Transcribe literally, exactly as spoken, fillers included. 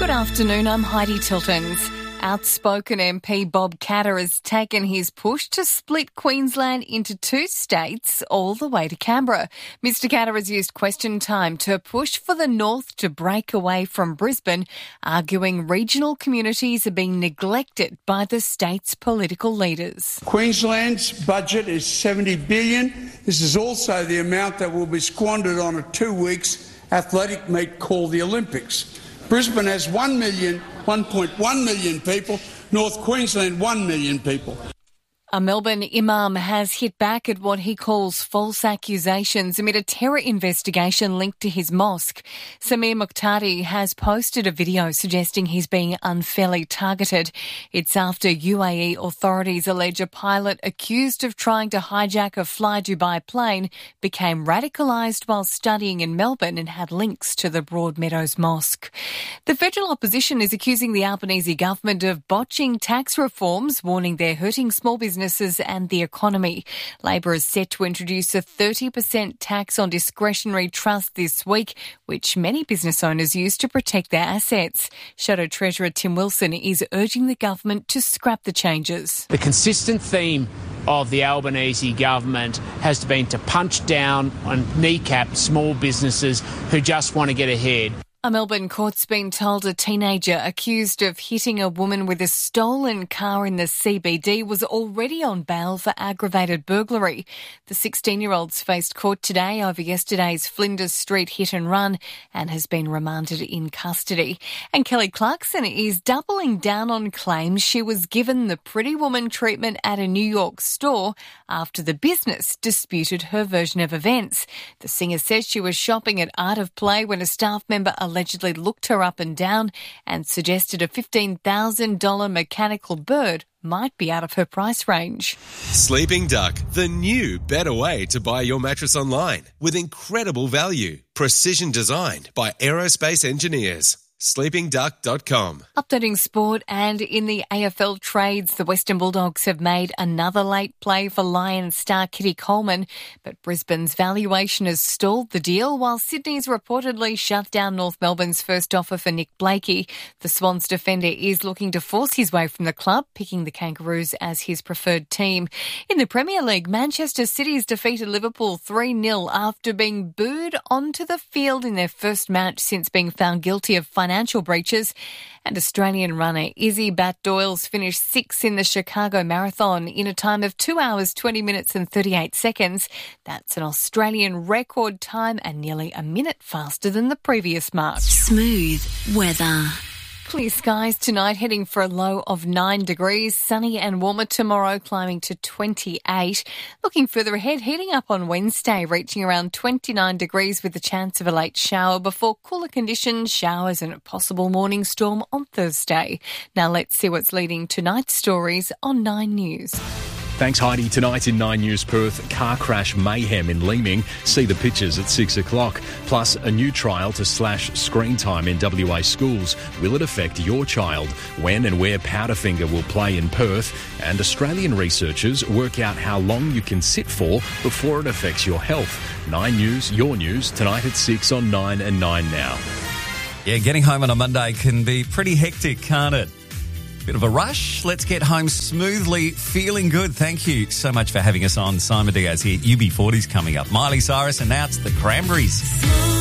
Good afternoon, I'm Heidi Tiltons. Outspoken M P Bob Katter has taken his push to split Queensland into two states all the way to Canberra. Mister Katter has used question time to push for the North to break away from Brisbane, arguing regional communities are being neglected by the state's political leaders. Queensland's budget is seventy billion dollars. This is also the amount that will be squandered on a two weeks athletic meet called the Olympics. Brisbane has one million, one point one million people, North Queensland one million people. A Melbourne imam has hit back at what he calls false accusations amid a terror investigation linked to his mosque. Samir Muqtadi has posted a video suggesting he's being unfairly targeted. It's after U A E authorities allege a pilot accused of trying to hijack a Fly Dubai plane became radicalised while studying in Melbourne and had links to the Broadmeadows Mosque. The federal opposition is accusing the Albanese government of botching tax reforms, warning they're hurting small businesses businesses and the economy. Labor is set to introduce a thirty percent tax on discretionary trust this week, which many business owners use to protect their assets. Shadow Treasurer Tim Wilson is urging the government to scrap the changes. The consistent theme of the Albanese government has been to punch down and kneecap small businesses who just want to get ahead. A Melbourne court's been told a teenager accused of hitting a woman with a stolen car in the C B D was already on bail for aggravated burglary. The sixteen-year-old's faced court today over yesterday's Flinders Street hit and run and has been remanded in custody. And Kelly Clarkson is doubling down on claims she was given the Pretty Woman treatment at a New York store after the business disputed her version of events. The singer says she was shopping at Art of Play when a staff member allegedly looked her up and down and suggested a fifteen thousand dollars mechanical bird might be out of her price range. Sleeping Duck, the new, better way to buy your mattress online with incredible value. Precision designed by aerospace engineers. sleeping duck dot com. Updating sport, and in the A F L trades, the Western Bulldogs have made another late play for Lions star Kitty Coleman, but Brisbane's valuation has stalled the deal while Sydney's reportedly shut down North Melbourne's first offer for Nick Blakey. The Swans defender is looking to force his way from the club, picking the Kangaroos as his preferred team. In the Premier League, Manchester City's defeated Liverpool three nil after being booed onto the field in their first match since being found guilty of financial breaches. And Australian runner Izzy Bat-Doyle's finished sixth in the Chicago Marathon in a time of two hours, twenty minutes and thirty-eight seconds. That's an Australian record time and nearly a minute faster than the previous mark. Smooth weather. Clear skies tonight, heading for a low of nine degrees. Sunny and warmer tomorrow, climbing to twenty-eight. Looking further ahead, heating up on Wednesday, reaching around twenty-nine degrees with a chance of a late shower before cooler conditions, showers and a possible morning storm on Thursday. Now let's see what's leading tonight's stories on Nine News. Thanks, Heidi. Tonight in Nine News Perth, car crash mayhem in Leeming. See the pictures at six o'clock. Plus, a new trial to slash screen time in W A schools. Will it affect your child? When and where Powderfinger will play in Perth? And Australian researchers work out how long you can sit for before it affects your health. Nine News, your news, tonight at six on Nine and Nine Now. Yeah, getting home on a Monday can be pretty hectic, can't it? Bit of a rush. Let's get home smoothly, feeling good. Thank you so much for having us on. Simon Diaz here. U B forty's coming up. Miley Cyrus, and now it's the Cranberries.